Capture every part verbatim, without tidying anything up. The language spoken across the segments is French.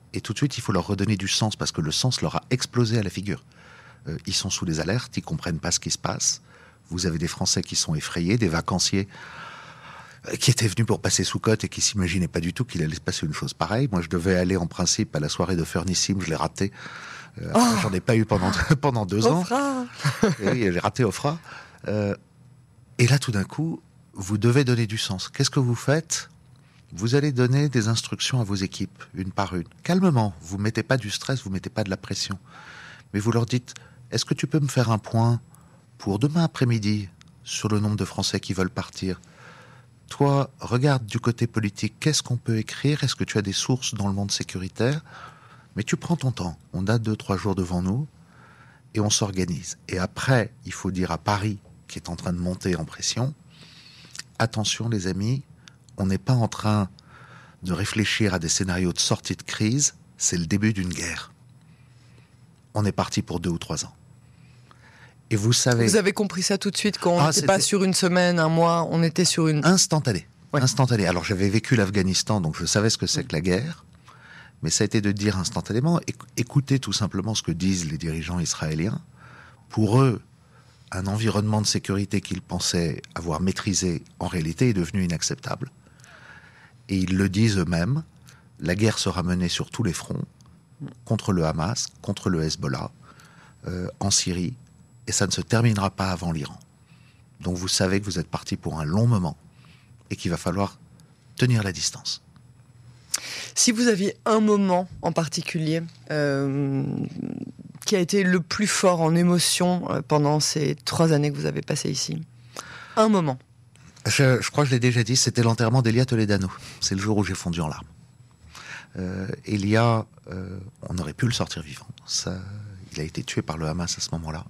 Et tout de suite, il faut leur redonner du sens, parce que le sens leur a explosé à la figure. Euh, ils sont sous les alertes, ils comprennent pas ce qui se passe. Vous avez des Français qui sont effrayés, des vacanciers euh, qui étaient venus pour passer sous côte et qui s'imaginaient pas du tout qu'il allait se passer une chose pareille. Moi, je devais aller en principe à la soirée de Fernissime, je l'ai raté. Euh, Oh j'en ai pas eu pendant, pendant deux ans. Ofra. Et oui, j'ai raté Ofra. Euh, et là, tout d'un coup, vous devez donner du sens. Qu'est-ce que vous faites ? Vous allez donner des instructions à vos équipes, une par une. Calmement, vous ne mettez pas du stress, vous ne mettez pas de la pression. Mais vous leur dites, est-ce que tu peux me faire un point pour demain après-midi sur le nombre de Français qui veulent partir ? Toi, regarde du côté politique, qu'est-ce qu'on peut écrire ? Est-ce que tu as des sources dans le monde sécuritaire ? Mais tu prends ton temps. On a deux, trois jours devant nous et on s'organise. Et après, il faut dire à Paris, qui est en train de monter en pression, attention les amis, on n'est pas en train de réfléchir à des scénarios de sortie de crise, c'est le début d'une guerre. On est parti pour deux ou trois ans. Et vous savez... Vous avez compris ça tout de suite quand on Ah, n'était pas c'était- sur une semaine, un mois, on était sur une... Instantané. Ouais. Instantané. Alors j'avais vécu l'Afghanistan, donc je savais ce que c'est que la guerre, mais ça a été de dire instantanément, éc- écoutez tout simplement ce que disent les dirigeants israéliens. Pour eux, un environnement de sécurité qu'ils pensaient avoir maîtrisé, en réalité, est devenu inacceptable. Et ils le disent eux-mêmes, la guerre sera menée sur tous les fronts, contre le Hamas, contre le Hezbollah, euh, en Syrie, et ça ne se terminera pas avant l'Iran. Donc vous savez que vous êtes parti pour un long moment, et qu'il va falloir tenir la distance. Si vous aviez un moment en particulier euh, qui a été le plus fort en émotion euh, pendant ces trois années que vous avez passées ici, un moment. Je, je crois que je l'ai déjà dit, c'était l'enterrement d'Elia Toledano. C'est le jour où j'ai fondu en larmes. Euh, Elia, euh, on aurait pu le sortir vivant. Ça, il a été tué par le Hamas à ce moment-là.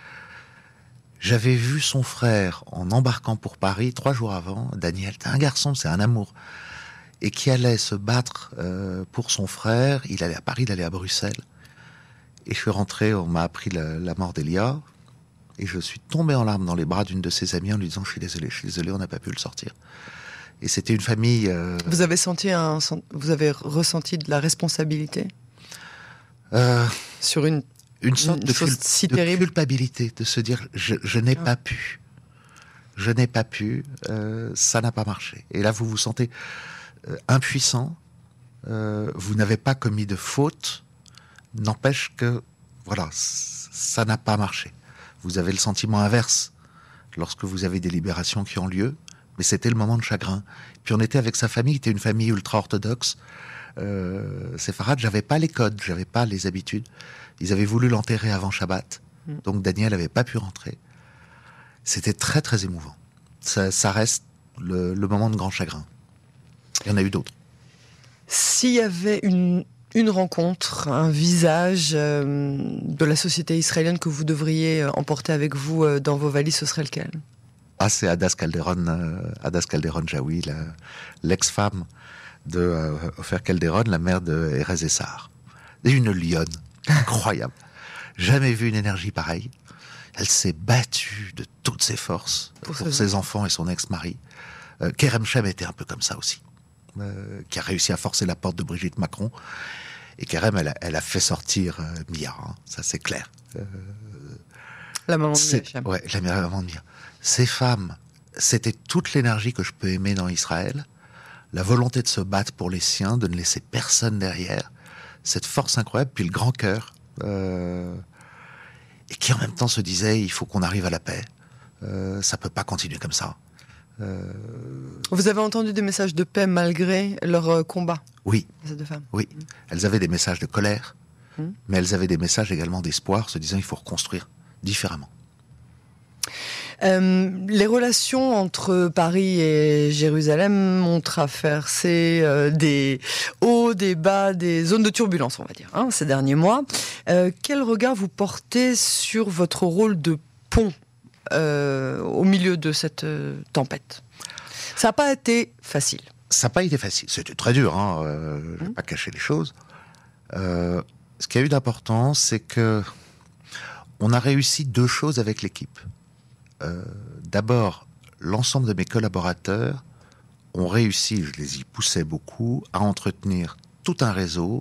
J'avais vu son frère en embarquant pour Paris trois jours avant. Daniel, t'es un garçon, c'est un amour. Et qui allait se battre euh, pour son frère. Il allait à Paris, il allait à Bruxelles. Et je suis rentré, on m'a appris la, la mort d'Elia. Et je suis tombé en larmes dans les bras d'une de ses amies en lui disant « Je suis désolé, je suis désolé, on n'a pas pu le sortir. » Et c'était une famille... Euh, Vous avez senti un, vous avez ressenti de la responsabilité euh, sur une, une sorte une de, chose cul- si de terrible. culpabilité, de se dire « Je, je n'ai Ah. pas pu. Je n'ai pas pu. Euh, ça n'a pas marché. » Et là, vous vous sentez euh, impuissant. Euh, vous n'avez pas commis de faute. N'empêche que, voilà, c- ça n'a pas marché. Vous avez le sentiment inverse lorsque vous avez des libérations qui ont lieu, mais c'était le moment de chagrin. Puis on était avec sa famille, qui était une famille ultra-orthodoxe. Euh, séfarade, j'avais pas les codes, j'avais pas les habitudes. Ils avaient voulu l'enterrer avant Shabbat, Mm. donc Daniel n'avait pas pu rentrer. C'était très très émouvant. Ça, ça reste le, le moment de grand chagrin. Il y en a eu d'autres. S'il y avait une, une rencontre, un visage euh, de la société israélienne que vous devriez euh, emporter avec vous euh, dans vos valises, ce serait lequel ? Ah, c'est Hadas Calderon, euh, Hadas Calderon Jaoui, la- l'ex-femme de euh, Ofer Calderon, la mère de Erez Essar. Une lionne, incroyable. Jamais vu une énergie pareille. Elle s'est battue de toutes ses forces Pour pour, ses ses enfants et son ex-mari. Euh, Kerem Shem était un peu comme ça aussi, euh, qui a réussi à forcer la porte de Brigitte Macron. Et Kerem, elle a, elle a fait sortir euh, Mia, hein, ça c'est clair. Euh, La maman de c'est- Myriam. ouais, la maman de Mia. Ces femmes, c'était toute l'énergie que je peux aimer dans Israël, la volonté de se battre pour les siens, de ne laisser personne derrière, cette force incroyable, puis le grand cœur, euh, et qui en même temps se disait, il faut qu'on arrive à la paix, euh, ça peut pas continuer comme ça. Euh, Vous avez entendu des messages de paix malgré leur euh, combat, oui, ces deux femmes. oui, elles avaient des messages de colère, Mm. mais elles avaient des messages également d'espoir, se disant, il faut reconstruire différemment. Euh, les relations entre Paris et Jérusalem ont traversé euh, des hauts, des bas, des zones de turbulence, on va dire, hein, ces derniers mois. Euh, quel regard vous portez sur votre rôle de pont euh, au milieu de cette euh, tempête ? Ça n'a pas été facile. Ça n'a pas été facile. C'était très dur, hein. Euh, je ne vais Mmh. pas cacher les choses. Euh, ce qui a eu d'important, c'est que on a réussi deux choses avec l'équipe. Euh, d'abord, l'ensemble de mes collaborateurs ont réussi, je les y poussais beaucoup, à entretenir tout un réseau